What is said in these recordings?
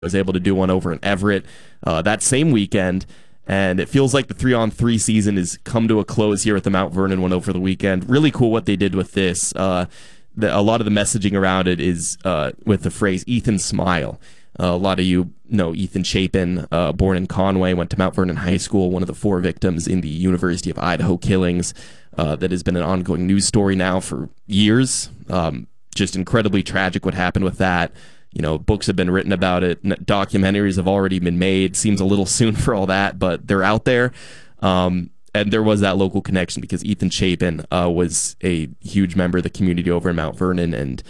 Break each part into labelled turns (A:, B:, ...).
A: was able to do one over in Everett that same weekend. And it feels like the 3-on-3 season has come to a close here at the Mount Vernon one over the weekend. Really cool what they did with this. A lot of the messaging around it is with the phrase Ethan Smile. A lot of you know Ethan Chapin, born in Conway, went to Mount Vernon High School, one of the 4 victims in the University of Idaho killings. That has been an ongoing news story now for years. Just incredibly tragic what happened with that. You know, books have been written about it. Documentaries have already been made. Seems a little soon for all that, but they're out there. And there was that local connection because Ethan Chapin was a huge member of the community over in Mount Vernon, and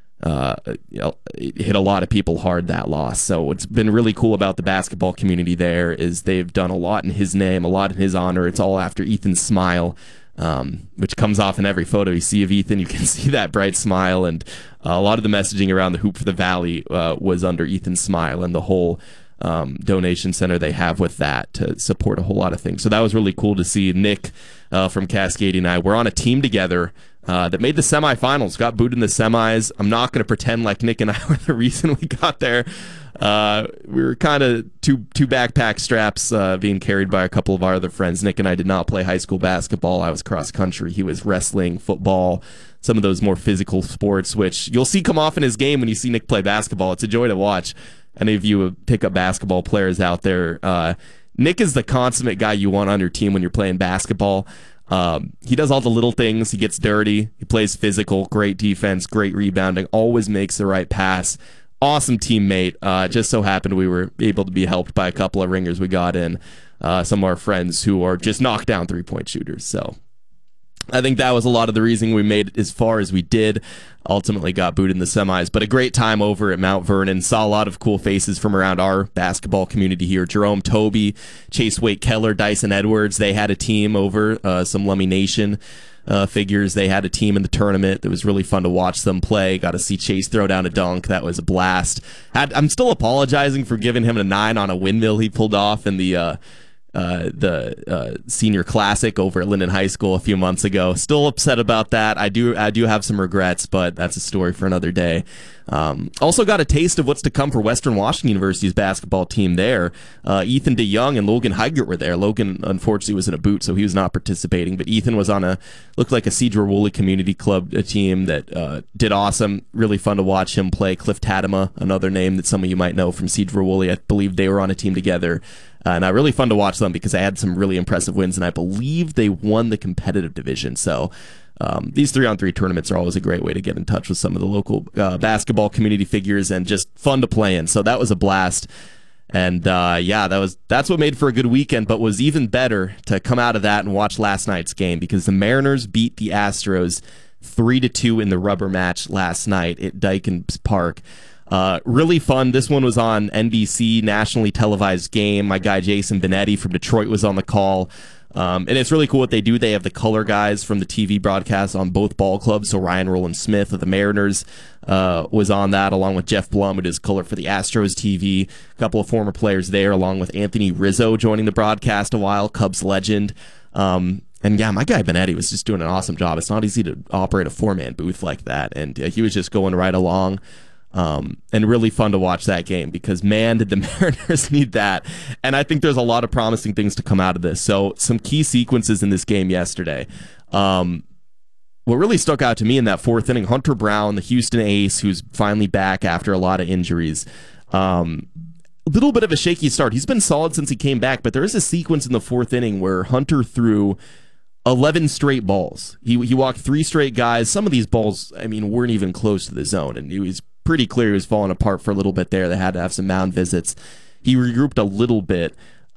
A: it hit a lot of people hard, that loss. So what's been really cool about the basketball community there is they've done a lot in his name, a lot in his honor. It's all after Ethan's smile, which comes off in every photo you see of Ethan. You can see that bright smile, and a lot of the messaging around the Hoop for the Valley was under Ethan's smile, and the whole donation center they have with that to support a whole lot of things. So that was really cool to see. Nick from Cascade and I were on a team together that made the semifinals, got booed in the semis. I'm not going to pretend like Nick and I were the reason we got there. We were kind of two backpack straps being carried by a couple of our other friends. Nick and I did not play high school basketball. I was cross country. He was wrestling, football, some of those more physical sports, which you'll see come off in his game when you see Nick play basketball. It's a joy to watch. Any of you pick-up basketball players out there, Nick is the consummate guy you want on your team when you're playing basketball. He does all the little things. He gets dirty. He plays physical, great defense, great rebounding, always makes the right pass. Awesome teammate. Just so happened we were able to be helped by a couple of ringers we got in. Some of our friends who are just knockdown three-point shooters. So I think that was a lot of the reason we made it as far as we did. Ultimately got booed in the semis, but a great time over at Mount Vernon. Saw a lot of cool faces from around our basketball community here. Jerome Toby, Chase Wake Keller, Dyson Edwards. They had a team over. Some Lummi Nation figures. They had a team in the tournament. It was really fun to watch them play. Got to see Chase throw down a dunk. That was a blast. I'm still apologizing for giving him a 9 on a windmill he pulled off in the senior classic over at Linden High School a few months ago. Still upset about that. I do have some regrets, but that's a story for another day. Also got a taste of what's to come for Western Washington University's basketball team there. Ethan DeYoung and Logan Heigert were there. Logan, unfortunately, was in a boot, so he was not participating, but Ethan was on looked like a Cedar Woolley Community Club team that did awesome. Really fun to watch him play. Cliff Tadema, another name that some of you might know from Cedar Woolley. I believe they were on a team together. And really fun to watch them because they had some really impressive wins, and I believe they won the competitive division. So these 3-on-3 tournaments are always a great way to get in touch with some of the local basketball community figures and just fun to play in. So that was a blast. And that's what made for a good weekend, but was even better to come out of that and watch last night's game because the Mariners beat the Astros 3-2 in the rubber match last night at Dykens Park. Really fun. This one was on NBC, nationally televised game. My guy Jason Benetti from Detroit was on the call. And it's really cool what they do. They have the color guys from the TV broadcast on both ball clubs. So Ryan Roland Smith of the Mariners was on that, along with Jeff Blum, who does color for the Astros TV. A couple of former players there, along with Anthony Rizzo joining the broadcast a while, Cubs legend. And yeah, my guy Benetti was just doing an awesome job. It's not easy to operate a 4-man booth like that. And he was just going right along. And really fun to watch that game because, man, did the Mariners need that. And I think there's a lot of promising things to come out of this. So some key sequences in this game yesterday. What really stuck out to me in that 4th inning, Hunter Brown, the Houston ace, who's finally back after a lot of injuries. A little bit of a shaky start. He's been solid since he came back, but there is a sequence in the 4th inning where Hunter threw 11 straight balls. He walked 3 straight guys. Some of these balls, weren't even close to the zone, and he was pretty clear he was falling apart for a little bit there. They had to have some mound visits. He regrouped a little bit,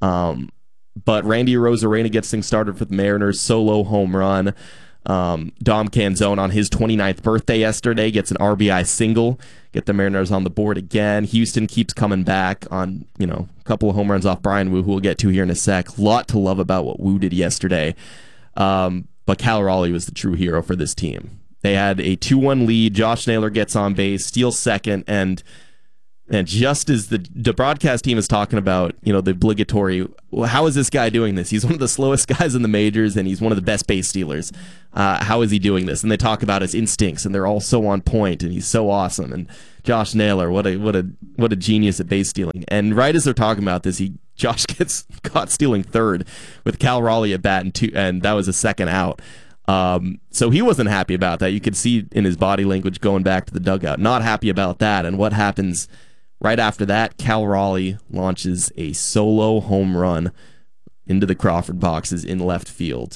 A: but Randy Arozarena gets things started for the Mariners. Solo home run. Dom Canzone on his 29th birthday yesterday gets an RBI single. Get the Mariners on the board again. Houston keeps coming back on, a couple of home runs off Brian Wu, who we'll get to here in a sec. Lot to love about what Wu did yesterday. But Cal Raleigh was the true hero for this team. They had a 2-1 lead. Josh Naylor gets on base, steals second, and And just as the broadcast team is talking about, the obligatory, well, how is this guy doing this? He's one of the slowest guys in the majors, and he's one of the best base stealers. How is he doing this? And they talk about his instincts, and they're all so on point, and he's so awesome. And Josh Naylor, what a genius at base stealing. And right as they're talking about this, Josh gets caught stealing third with Cal Raleigh at bat, and that was a second out. So he wasn't happy about that. You could see in his body language going back to the dugout, not happy about that. And what happens right after that? Cal Raleigh launches a solo home run into the Crawford boxes in left field.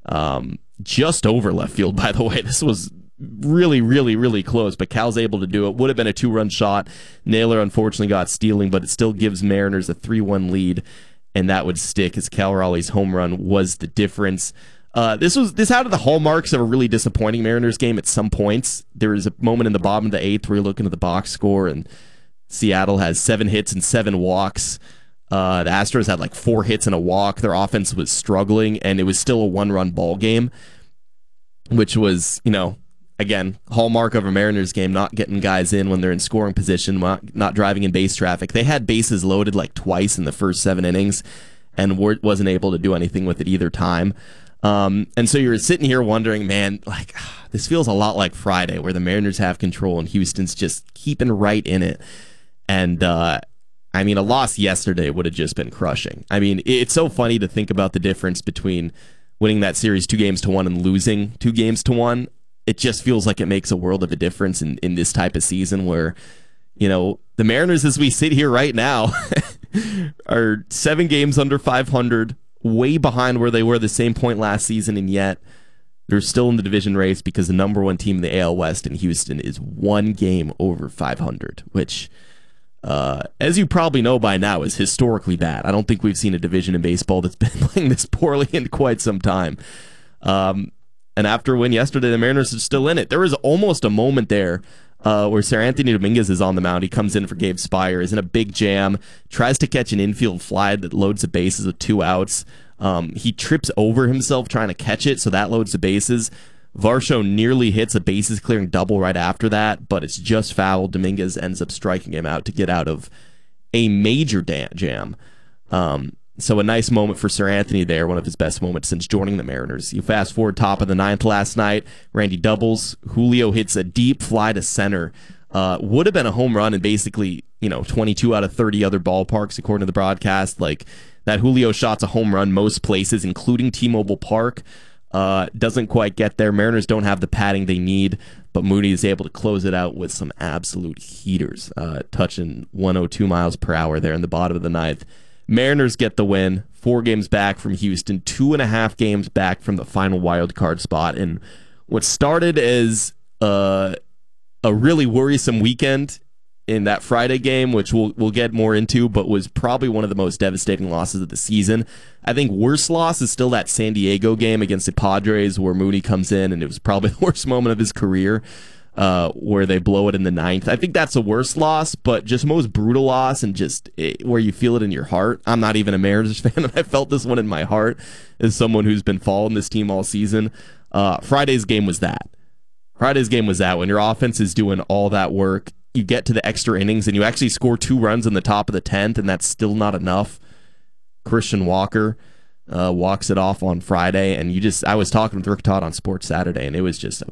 A: Just over left field, by the way. This was really, really, really close, but Cal's able to do it. Would have been a 2-run shot. Naylor unfortunately got stealing, but it still gives Mariners a 3-1 lead, and that would stick as Cal Raleigh's home run was the difference. This had the hallmarks of a really disappointing Mariners game at some points. There is a moment in the bottom of the 8th where you're looking at the box score, and Seattle has 7 hits and 7 walks. The Astros had like 4 hits and a walk. Their offense was struggling, and it was still a 1-run ball game, which was, again, hallmark of a Mariners game, not getting guys in when they're in scoring position, not driving in base traffic. They had bases loaded like twice in the first 7 innings, and wasn't able to do anything with it either time. And so you're sitting here wondering, man, like, this feels a lot like Friday, where the Mariners have control and Houston's just keeping right in it. And, a loss yesterday would have just been crushing. It's so funny to think about the difference between winning that series 2-1 and losing 2-1. It just feels like it makes a world of a difference in this type of season where, the Mariners, as we sit here right now, are 7 games under 500, way behind where they were the same point last season, and yet they're still in the division race because the number 1 team in the AL West in Houston is 1 game over 500, which, as you probably know by now, is historically bad. I don't think we've seen a division in baseball that's been playing this poorly in quite some time. And after a win yesterday, the Mariners are still in it. There was almost a moment there where Seranthony Dominguez is on the mound. He comes in for Gabe Spire, is in a big jam, tries to catch an infield fly that loads the bases with 2 outs. He trips over himself trying to catch it, so that loads the bases. Varsho nearly hits a bases clearing double right after that, but it's just foul. Dominguez ends up striking him out to get out of a major jam. So a nice moment for Seranthony there, one of his best moments since joining the Mariners. You fast forward top of the 9th last night, Randy doubles, Julio hits a deep fly to center. Would have been a home run in basically, 22 out of 30 other ballparks, according to the broadcast. Like, that Julio shot's a home run most places, including T-Mobile Park. Doesn't quite get there. Mariners don't have the padding they need, but Mooney is able to close it out with some absolute heaters, touching 102 miles per hour there in the bottom of the 9th. Mariners get the win, 4 games back from Houston, 2.5 games back from the final wild card spot. And what started as a really worrisome weekend in that Friday game, which we'll get more into, but was probably one of the most devastating losses of the season. I think worst loss is still that San Diego game against the Padres, where Mooney comes in, and it was probably the worst moment of his career, where they blow it in the 9th. I think that's the worst loss, but just most brutal loss, and just where you feel it in your heart. I'm not even a Mariners fan, and I felt this one in my heart as someone who's been following this team all season. Friday's game was that. When your offense is doing all that work, you get to the extra innings, and you actually score 2 runs in the top of the 10th, and that's still not enough. Christian Walker walks it off on Friday, and I was talking with Rick Todd on Sports Saturday, and it was just a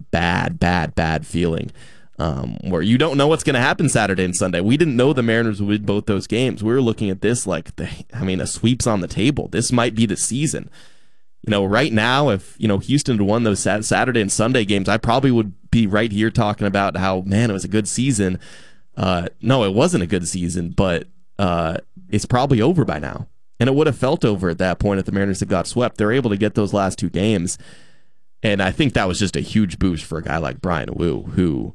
A: bad feeling, where you don't know what's going to happen Saturday and Sunday. We didn't know the Mariners would win both those games. We were looking at this like, a sweep's on the table. This might be the season. Right now, if, Houston had won those Saturday and Sunday games, I probably would be right here talking about how, man, it was a good season. No, it wasn't a good season, but it's probably over by now. And it would have felt over at that point if the Mariners had got swept. They're able to get those last 2 games. And I think that was just a huge boost for a guy like Bryan Woo, who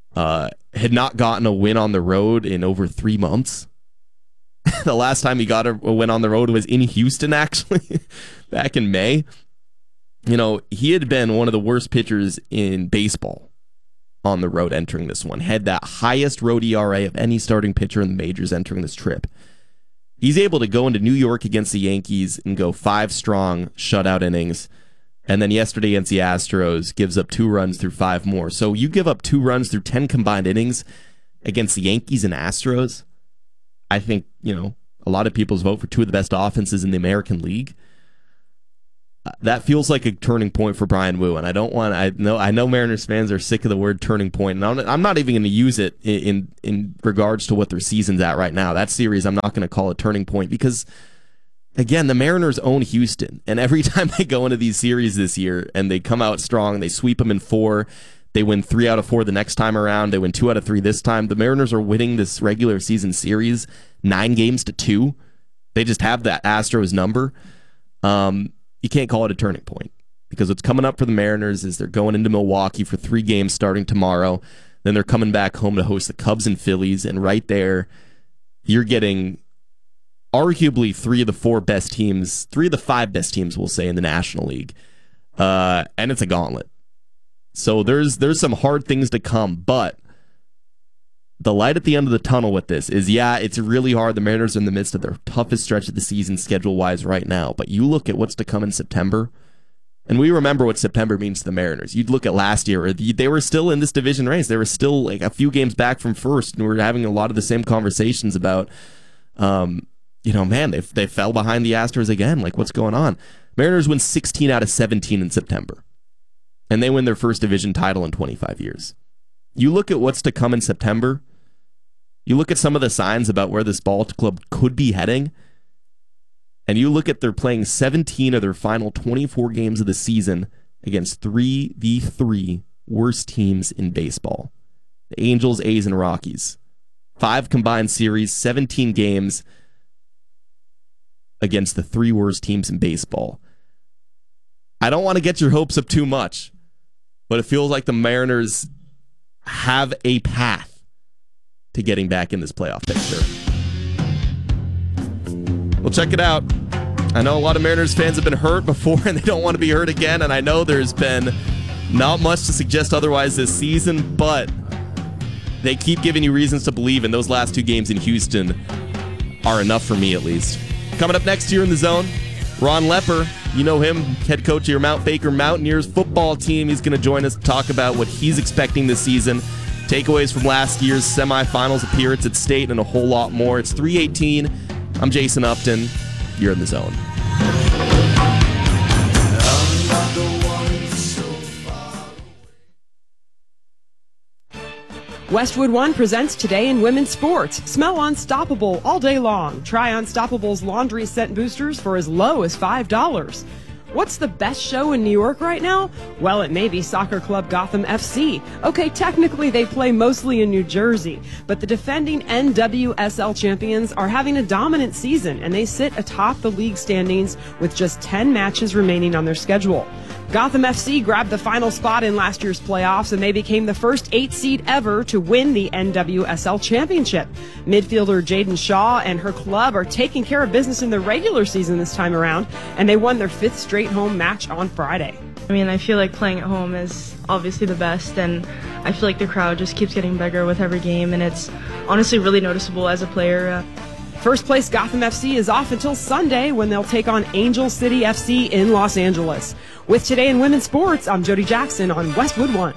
A: had not gotten a win on the road in over 3 months. The last time he got a win on the road was in Houston, actually, back in May. He had been one of the worst pitchers in baseball on the road entering this one. Had that highest road ERA of any starting pitcher in the majors entering this trip. He's able to go into New York against the Yankees and go 5 strong shutout innings. And then yesterday against the Astros, gives up 2 runs through 5 more. So you give up 2 runs through 10 combined innings, against the Yankees and Astros, I think, a lot of people's vote for two of the best offenses in the American League. That feels like a turning point for Bryan Woo, and I know Mariners fans are sick of the word turning point, and I'm not even going to use it in regards to what their season's at right now. That series, I'm not going to call a turning point because, again, the Mariners own Houston, and every time they go into these series this year and they come out strong, they sweep them in 4, they win 3 out of 4 the next time around, they win 2 out of 3 this time. The Mariners are winning this regular season series 9-2. They just have that Astros number. You can't call it a turning point because what's coming up for the Mariners is they're going into Milwaukee for 3 games starting tomorrow. Then they're coming back home to host the Cubs and Phillies, and right there, you're getting arguably 3 of the 5 best teams, we'll say, in the National League. And it's a gauntlet. So there's some hard things to come, but the light at the end of the tunnel with this is, it's really hard. The Mariners are in the midst of their toughest stretch of the season schedule-wise right now, but you look at what's to come in September, and we remember what September means to the Mariners. You'd look at last year, they were still in this division race. They were still like a few games back from first, and we were having a lot of the same conversations about, they fell behind the Astros again. Like, what's going on? Mariners win 16 out of 17 in September, and they win their first division title in 25 years. You look at what's to come in September, you look at some of the signs about where this ball club could be heading, and you look at they're playing 17 of their final 24 games of the season against the 3 worst teams in baseball. The Angels, A's, and Rockies. 5 combined series, 17 games against the 3 worst teams in baseball. I don't want to get your hopes up too much, but it feels like the Mariners have a path to getting back in this playoff picture. Well, check it out. I know a lot of Mariners fans have been hurt before and they don't want to be hurt again, and I know there's been not much to suggest otherwise this season, but they keep giving you reasons to believe, and those last 2 games in Houston are enough for me at least. Coming up next year in the Zone, Ron Lepper, you know him, head coach of your Mount Baker Mountaineers football team. He's going to join us to talk about what he's expecting this season, takeaways from last year's semifinals appearance at state, and a whole lot more. It's 3:18. I'm Jason Upton. You're in the Zone.
B: Westwood One presents Today in Women's Sports. Smell unstoppable all day long. Try Unstoppable's laundry scent boosters for as low as $5. What's the best show in New York right now? Well, it may be soccer club Gotham FC. Okay, technically they play mostly in New Jersey, but the defending NWSL champions are having a dominant season, and they sit atop the league standings with just 10 matches remaining on their schedule. Gotham FC grabbed the final spot in last year's playoffs, and they became the first 8 seed ever to win the NWSL championship. Midfielder Jaden Shaw and her club are taking care of business in the regular season this time around, and they won their 5th straight home match on Friday.
C: I mean, I feel like playing at home is obviously the best, and I feel like the crowd just keeps getting bigger with every game, and it's honestly really noticeable as a player.
B: First place Gotham FC is off until Sunday when they'll take on Angel City FC in Los Angeles. With Today in Women's Sports, I'm Jody Jackson on Westwood One.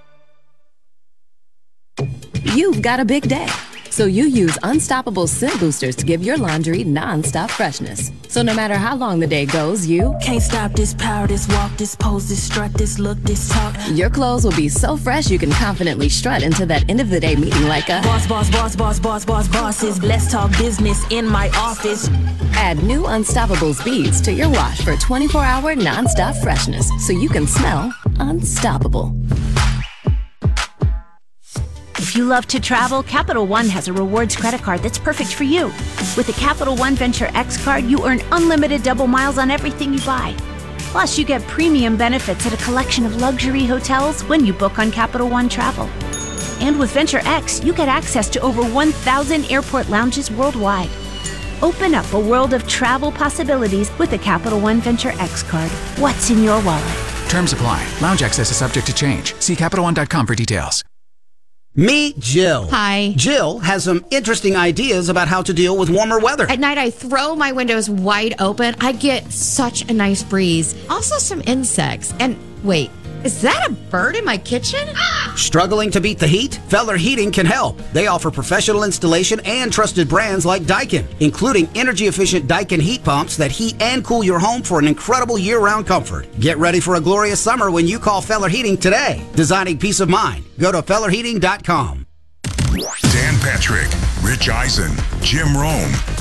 D: You've got a big day, so you use Unstoppable scent boosters to give your laundry non-stop freshness. So no matter how long the day goes, you
E: can't stop this power, this walk, this pose, this strut, this look, this talk.
D: Your clothes will be so fresh you can confidently strut into that end of the day meeting like a
E: bosses. Let's talk business in my office.
D: Add new Unstoppable beads to your wash for 24-hour non-stop freshness so you can smell unstoppable.
F: If you love to travel, Capital One has a rewards credit card that's perfect for you. With the Capital One Venture X card, you earn unlimited double miles on everything you buy. Plus, you get premium benefits at a collection of luxury hotels when you book on Capital One Travel. And with Venture X, you get access to over 1,000 airport lounges worldwide. Open up a world of travel possibilities with the Capital One Venture X card. What's in your wallet?
G: Terms apply. Lounge access is subject to change. See CapitalOne.com for details.
H: Meet Jill.
I: Hi.
H: Jill has some interesting ideas about how to deal with warmer weather.
I: At night, I throw my windows wide open. I get such a nice breeze. Also some insects. And wait, Is that a bird in my kitchen?
H: Struggling to beat the heat? Feller Heating can help. They offer professional installation and trusted brands like Daikin, including energy-efficient Daikin heat pumps that heat and cool your home for an incredible year-round comfort. Get ready for a glorious summer when you call Feller Heating today. Designing peace of mind. Go to fellerheating.com.
J: Dan Patrick, Rich Eisen, Jim Rome.